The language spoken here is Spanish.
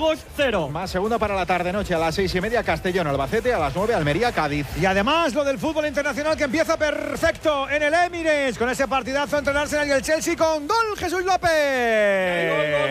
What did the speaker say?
Burgos 0. Más segunda para la tarde-noche a las 6:30 Castellón, Albacete, a las 9 Almería, Cádiz. Y además lo del fútbol internacional que empieza perfecto en el Emirates con ese partidazo entre el Arsenal y el Chelsea con gol Jesús López.